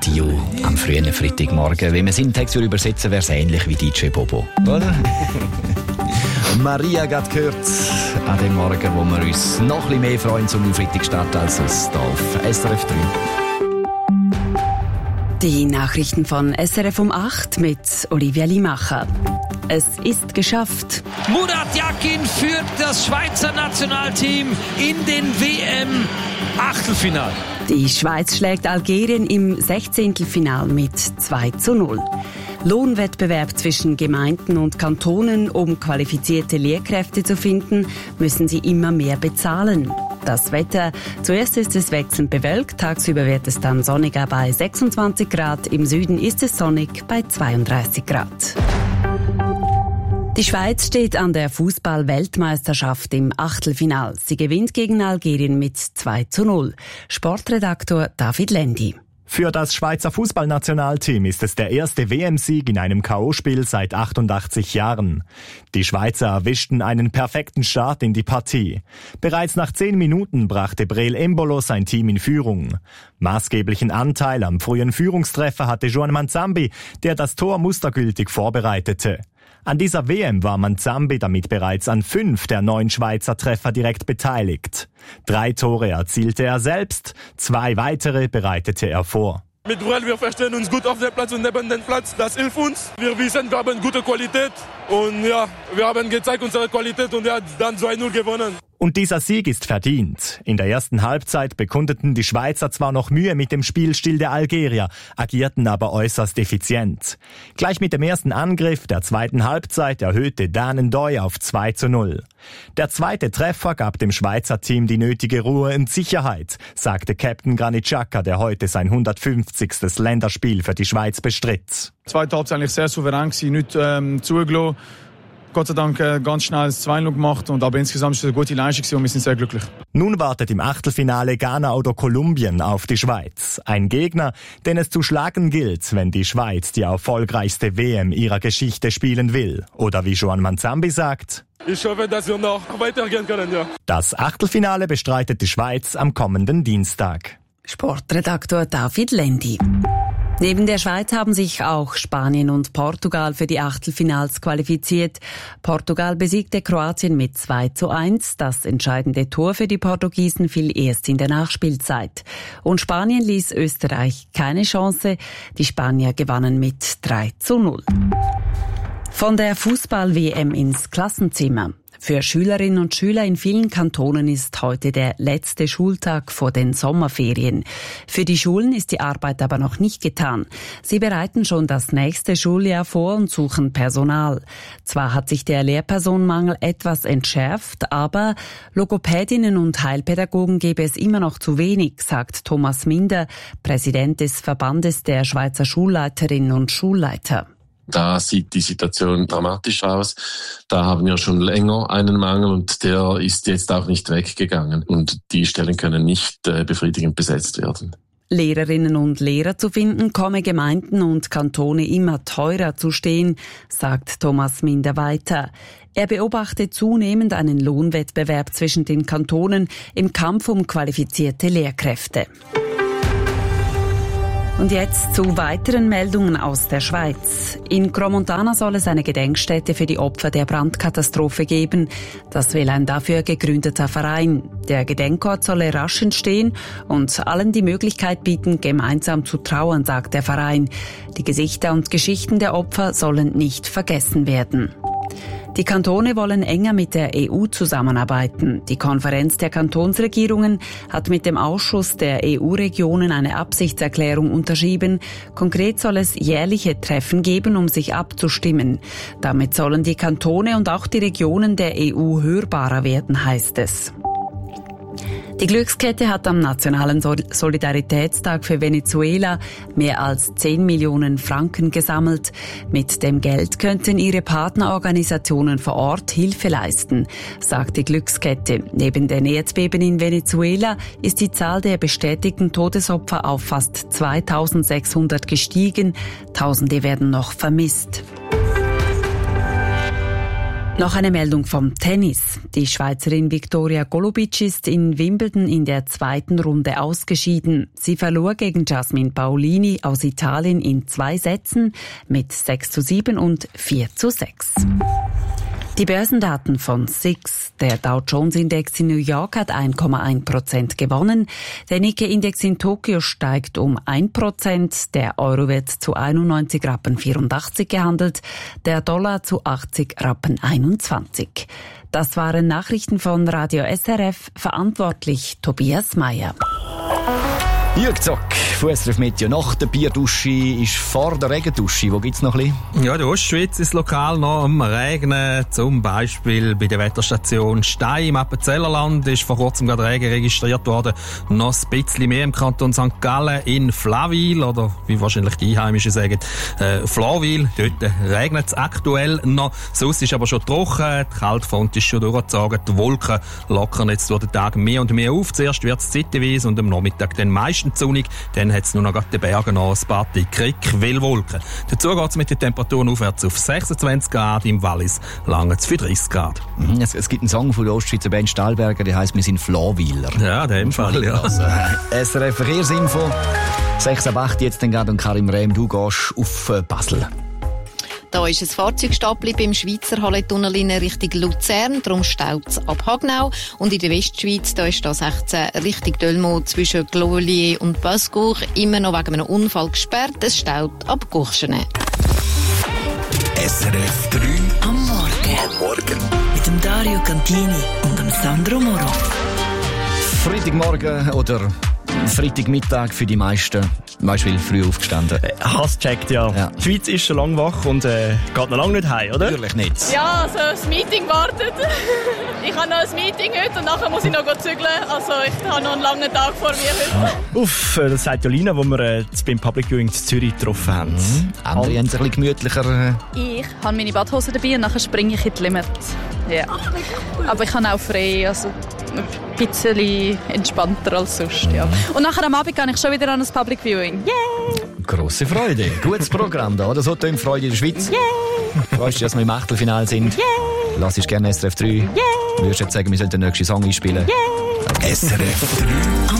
Radio am frühen Freitagmorgen. Wenn man Syntax übersetzen, wäre es ähnlich wie DJ Bobo, oder? Maria geht gehört an dem Morgen, wo wir uns noch ein bisschen mehr freuen zum Freitagstart als sonst auf SRF 3. Die Nachrichten von SRF um 8 mit Olivia Limacher. Es ist geschafft. Murat Yakin führt das Schweizer Nationalteam in den WM-Achtelfinal. Die Schweiz schlägt Algerien im 16. Final mit 2:0. Lohnwettbewerb zwischen Gemeinden und Kantonen. Um qualifizierte Lehrkräfte zu finden, müssen sie immer mehr bezahlen. Das Wetter. Zuerst ist es wechselnd bewölkt, tagsüber wird es dann sonniger bei 26 Grad. Im Süden ist es sonnig bei 32 Grad. Die Schweiz steht an der Fußball-Weltmeisterschaft im Achtelfinal. Sie gewinnt gegen Algerien mit 2:0. Sportredaktor David Lendi. Für das Schweizer Fußballnationalteam ist es der erste WM-Sieg in einem K.O.-Spiel seit 88 Jahren. Die Schweizer erwischten einen perfekten Start in die Partie. Bereits nach 10 Minuten brachte Breel Embolo sein Team in Führung. Maßgeblichen Anteil am frühen Führungstreffer hatte Juan Manzambi, der das Tor mustergültig vorbereitete. An dieser WM war Manzambi damit bereits an 5 der 9 Schweizer Treffer direkt beteiligt. 3 Tore erzielte er selbst, 2 weitere bereitete er vor. Mit Breel, wir verstehen uns gut auf dem Platz und neben dem Platz. Das hilft uns. Wir wissen, wir haben gute Qualität. Und ja, wir haben gezeigt unsere Qualität und dann 2:0 gewonnen. Und dieser Sieg ist verdient. In der ersten Halbzeit bekundeten die Schweizer zwar noch Mühe mit dem Spielstil der Algerier, agierten aber äußerst effizient. Gleich mit dem ersten Angriff der zweiten Halbzeit erhöhte Dan N'Doye auf 2:0. Der zweite Treffer gab dem Schweizer Team die nötige Ruhe und Sicherheit, sagte Captain Granit Xhaka, der heute sein 150. Länderspiel für die Schweiz bestritt. Die zweite Halbzeit eigentlich sehr souverän gewesen, nicht zugelassen. Gott sei Dank ganz schnell das 2:0 gemacht, und aber insgesamt ist es eine gute Leistung und wir sind sehr glücklich. Nun wartet im Achtelfinale Ghana oder Kolumbien auf die Schweiz. Ein Gegner, den es zu schlagen gilt, wenn die Schweiz die erfolgreichste WM ihrer Geschichte spielen will. Oder wie Juan Manzambi sagt: Ich hoffe, dass wir noch weitergehen können, ja. Das Achtelfinale bestreitet die Schweiz am kommenden Dienstag. Sportredaktor David Lendi. Neben der Schweiz haben sich auch Spanien und Portugal für die Achtelfinals qualifiziert. Portugal besiegte Kroatien mit 2:1. Das entscheidende Tor für die Portugiesen fiel erst in der Nachspielzeit. Und Spanien ließ Österreich keine Chance. Die Spanier gewannen mit 3:0. Von der Fußball-WM ins Klassenzimmer. Für Schülerinnen und Schüler in vielen Kantonen ist heute der letzte Schultag vor den Sommerferien. Für die Schulen ist die Arbeit aber noch nicht getan. Sie bereiten schon das nächste Schuljahr vor und suchen Personal. Zwar hat sich der Lehrpersonenmangel etwas entschärft, aber Logopädinnen und Heilpädagogen gäbe es immer noch zu wenig, sagt Thomas Minder, Präsident des Verbandes der Schweizer Schulleiterinnen und Schulleiter. Da sieht die Situation dramatisch aus. Da haben wir schon länger einen Mangel und der ist jetzt auch nicht weggegangen. Und die Stellen können nicht befriedigend besetzt werden. Lehrerinnen und Lehrer zu finden, komme Gemeinden und Kantone immer teurer zu stehen, sagt Thomas Minder weiter. Er beobachtet zunehmend einen Lohnwettbewerb zwischen den Kantonen im Kampf um qualifizierte Lehrkräfte. Und jetzt zu weiteren Meldungen aus der Schweiz. In Gromontana soll es eine Gedenkstätte für die Opfer der Brandkatastrophe geben. Das will ein dafür gegründeter Verein. Der Gedenkort solle rasch entstehen und allen die Möglichkeit bieten, gemeinsam zu trauern, sagt der Verein. Die Gesichter und Geschichten der Opfer sollen nicht vergessen werden. Die Kantone wollen enger mit der EU zusammenarbeiten. Die Konferenz der Kantonsregierungen hat mit dem Ausschuss der EU-Regionen eine Absichtserklärung unterschrieben. Konkret soll es jährliche Treffen geben, um sich abzustimmen. Damit sollen die Kantone und auch die Regionen der EU hörbarer werden, heißt es. Die Glückskette hat am Nationalen Solidaritätstag für Venezuela mehr als 10 Millionen Franken gesammelt. Mit dem Geld könnten ihre Partnerorganisationen vor Ort Hilfe leisten, sagt die Glückskette. Neben den Erdbeben in Venezuela ist die Zahl der bestätigten Todesopfer auf fast 2600 gestiegen. Tausende werden noch vermisst. Noch eine Meldung vom Tennis. Die Schweizerin Viktoria Golubic ist in Wimbledon in der zweiten Runde ausgeschieden. Sie verlor gegen Jasmine Paolini aus Italien in 2 Sätzen mit 6:7 und 4:6. Die Börsendaten von SIX. Der Dow Jones Index in New York hat 1,1% gewonnen. Der Nikkei-Index in Tokio steigt um 1%. Der Euro wird zu 91,84 Rappen gehandelt. Der Dollar zu 80,21 Rappen. Das waren Nachrichten von Radio SRF. Verantwortlich Tobias Meyer. Jürg Zock, Fussref Meteo. Nach der Bierdusche ist vor der Regendusche. Wo gibt's noch ein bisschen? Ja, in der Ostschweiz ist lokal noch am Regnen. Zum Beispiel bei der Wetterstation Stein im Appenzellerland ist vor kurzem gerade Regen registriert worden. Noch ein bisschen mehr im Kanton St. Gallen in Flawil, oder wie wahrscheinlich die Einheimischen sagen, Flawil. Dort regnet es aktuell noch. Sonst ist aber schon trocken. Die Kaltfront ist schon durchgezogen. Die Wolken lockern jetzt durch den Tag mehr und mehr auf. Zuerst wird es zeitweise und am Nachmittag dann meistens sonnig. Dann hat es nur noch gerade den Bergen noch ein paar dicke Quellwolken. Dazu geht es mit den Temperaturen aufwärts auf 26 Grad, im Wallis lange es für 30 Grad. Es gibt einen Song von der Ostschweizer Band Stahlberger, der heisst «Wir sind Flawwiler». Ja, in dem Fall, ja. SRF Verkehrsinfo. 6:08 jetzt dann gerade und Karim Rehm, du gehst auf Basel. Da ist ein Fahrzeugstapel beim Schweizer Halletunnel in Richtung Luzern, darum staut es ab Hagnau. Und in der Westschweiz, da ist das 16 Richtung Dölmo zwischen Glolier und Bascour immer noch wegen einem Unfall gesperrt. Es staut ab Gurschene. SRF 3 am Morgen. Mit dem Dario Cantini und dem Sandro Moro. Freitagmorgen oder Freitagmittag für die meisten. Beispiel früh aufgestanden. Hast gecheckt, ja. Die Schweiz ist schon lange wach und geht noch lange nicht heim, oder? Natürlich nicht. Ja, also das Meeting wartet. Ich habe noch ein Meeting heute und nachher muss ich noch zügeln. Also ich habe noch einen langen Tag vor mir heute. Uff, das sagt Jolina, wo wir beim Public Viewing in Zürich getroffen haben. Andere haben es ein bisschen gemütlicher. Ich habe meine Badhose dabei und nachher springe ich in die Limit. Ja. Aber ich habe auch frei, also ein bisschen entspannter als sonst. Ja. Und nachher am Abend gehe ich schon wieder an das Public Viewing. Yeah! Grosse Freude. Gutes Programm da, oder? So tönt Freude in der Schweiz. Yeah! Freust du, dass wir im Achtelfinale sind? Yeah! Lass dich gerne SRF 3. Yeah! Würdest du jetzt sagen, wir sollten den nächsten Song einspielen? Yeah! SRF 3